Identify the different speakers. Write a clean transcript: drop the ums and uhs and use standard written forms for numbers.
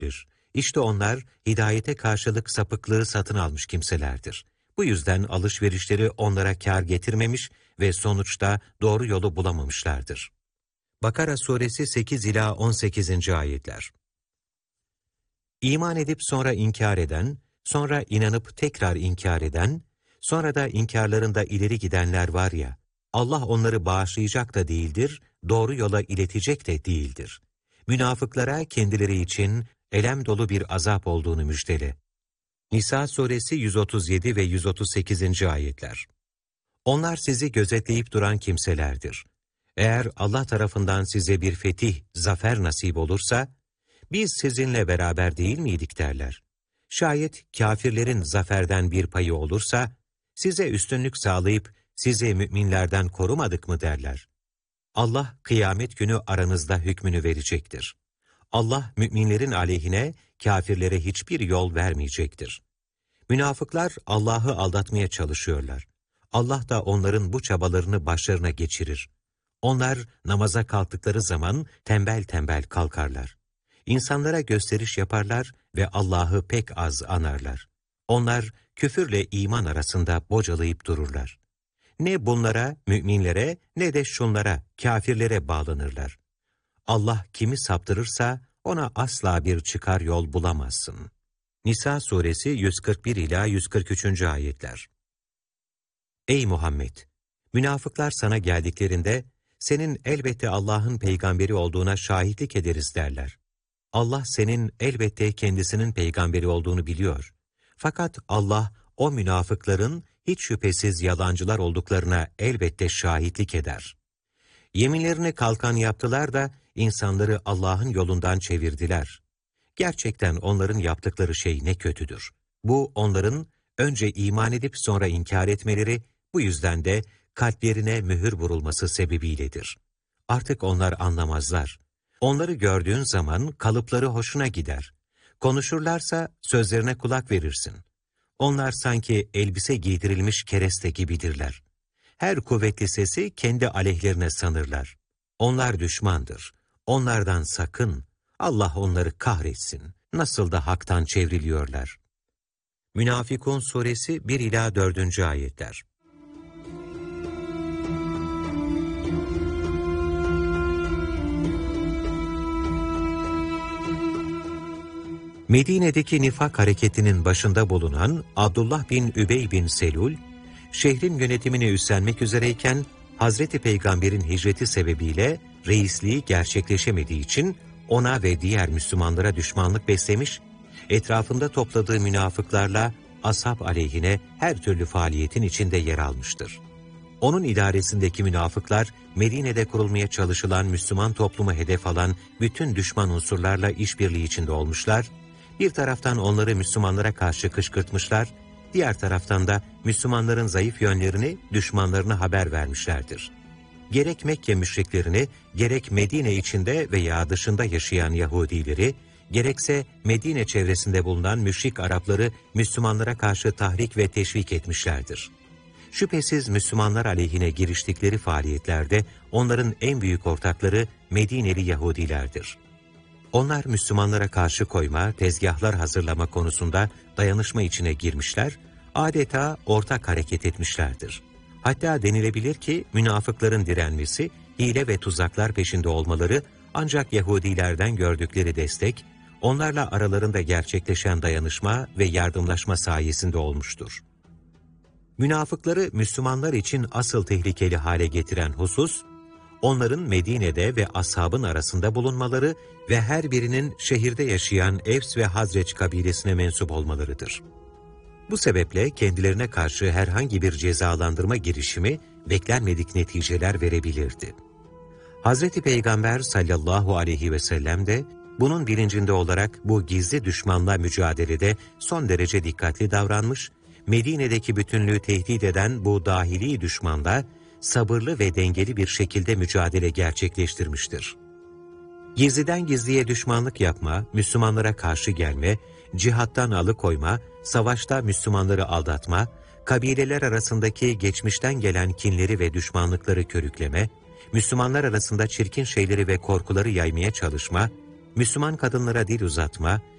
Speaker 1: İşte onlar hidayete karşılık sapıklığı satın almış kimselerdir. Bu yüzden alışverişleri onlara kâr getirmemiş ve sonuçta doğru yolu bulamamışlardır. Bakara suresi 8 ila 18. ayetler. İman edip sonra inkar eden, sonra inanıp tekrar inkar eden, sonra da inkarlarında ileri gidenler var ya, Allah onları bağışlayacak da değildir, doğru yola iletecek de değildir. Münafıklara kendileri için elem dolu bir azap olduğunu müjdele. Nisa suresi 137 ve 138. ayetler. Onlar sizi gözetleyip duran kimselerdir. Eğer Allah tarafından size bir fetih, zafer nasip olursa, biz sizinle beraber değil miydik derler. Şayet kâfirlerin zaferden bir payı olursa, size üstünlük sağlayıp sizi müminlerden korumadık mı derler. Allah kıyamet günü aranızda hükmünü verecektir. Allah müminlerin aleyhine kâfirlere hiçbir yol vermeyecektir. Münafıklar Allah'ı aldatmaya çalışıyorlar. Allah da onların bu çabalarını başlarına geçirir. Onlar namaza kalktıkları zaman tembel tembel kalkarlar. İnsanlara gösteriş yaparlar ve Allah'ı pek az anarlar. Onlar küfürle iman arasında bocalayıp dururlar. Ne bunlara, müminlere, ne de şunlara, kâfirlere bağlanırlar. Allah kimi saptırırsa ona asla bir çıkar yol bulamazsın. Nisa suresi 141 ila 143. ayetler. Ey Muhammed! Münafıklar sana geldiklerinde, senin elbette Allah'ın peygamberi olduğuna şahitlik ederiz derler. Allah senin elbette kendisinin peygamberi olduğunu biliyor. Fakat Allah o münafıkların hiç şüphesiz yalancılar olduklarına elbette şahitlik eder. Yeminlerini kalkan yaptılar da insanları Allah'ın yolundan çevirdiler. Gerçekten onların yaptıkları şey ne kötüdür. Bu onların önce iman edip sonra inkar etmeleri, bu yüzden de kalplerine mühür vurulması sebebiyledir. Artık onlar anlamazlar. Onları gördüğün zaman kalıpları hoşuna gider. Konuşurlarsa sözlerine kulak verirsin. Onlar sanki elbise giydirilmiş kereste gibidirler. Her kuvvetli sesi kendi aleyhlerine sanırlar. Onlar düşmandır. Onlardan sakın. Allah onları kahretsin. Nasıl da haktan çevriliyorlar. Münafikun suresi 1 ila 4. ayetler. Medine'deki nifak hareketinin başında bulunan Abdullah bin Übey bin Selul, şehrin yönetimini üstlenmek üzereyken Hazreti Peygamber'in hicreti sebebiyle reisliği gerçekleşemediği için ona ve diğer Müslümanlara düşmanlık beslemiş, etrafında topladığı münafıklarla ashab aleyhine her türlü faaliyetin içinde yer almıştır. Onun idaresindeki münafıklar, Medine'de kurulmaya çalışılan Müslüman toplumu hedef alan bütün düşman unsurlarla işbirliği içinde olmuşlar, bir taraftan onları Müslümanlara karşı kışkırtmışlar, diğer taraftan da Müslümanların zayıf yönlerini düşmanlarına haber vermişlerdir. Gerek Mekke müşriklerini, gerek Medine içinde veya dışında yaşayan Yahudileri, gerekse Medine çevresinde bulunan müşrik Arapları Müslümanlara karşı tahrik ve teşvik etmişlerdir. Şüphesiz Müslümanlar aleyhine giriştikleri faaliyetlerde onların en büyük ortakları Medineli Yahudilerdir. Onlar Müslümanlara karşı koyma, tezgahlar hazırlama konusunda dayanışma içine girmişler, adeta ortak hareket etmişlerdir. Hatta denilebilir ki münafıkların direnmesi, hile ve tuzaklar peşinde olmaları ancak Yahudilerden gördükleri destek, onlarla aralarında gerçekleşen dayanışma ve yardımlaşma sayesinde olmuştur. Münafıkları Müslümanlar için asıl tehlikeli hale getiren husus, onların Medine'de ve ashabın arasında bulunmaları ve her birinin şehirde yaşayan Evs ve Hazreç kabilesine mensup olmalarıdır. Bu sebeple kendilerine karşı herhangi bir cezalandırma girişimi beklenmedik neticeler verebilirdi. Hazreti Peygamber sallallahu aleyhi ve sellem de bunun bilincinde olarak bu gizli düşmanla mücadelede son derece dikkatli davranmış, Medine'deki bütünlüğü tehdit eden bu dahili düşmanla sabırlı ve dengeli bir şekilde mücadele gerçekleştirmiştir. Gizliden gizliye düşmanlık yapma, Müslümanlara karşı gelme, cihattan alıkoyma, savaşta Müslümanları aldatma, kabileler arasındaki geçmişten gelen kinleri ve düşmanlıkları körükleme, Müslümanlar arasında çirkin şeyleri ve korkuları yaymaya çalışma, Müslüman kadınlara dil uzatma,